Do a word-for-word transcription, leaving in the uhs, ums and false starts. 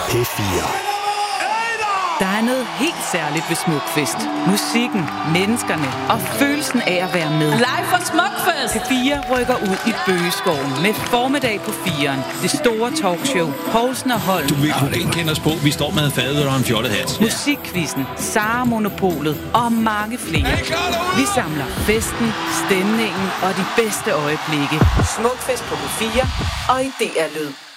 P fire. Der er noget helt særligt ved Smukfest. Musikken, menneskerne og følelsen af at være med. Live fra Smukfest! P fire rykker ud i Bøgeskoven med formiddag på firen. Det store talkshow, Poulsen og Holm. Du vil kunne genkende os på, vi står med fadet og en fjollet hat. Musikquizzen, Sara Monopolet og mange flere. Vi samler festen, stemningen og de bedste øjeblikke. Smukfest på P fire og i D R Lyd.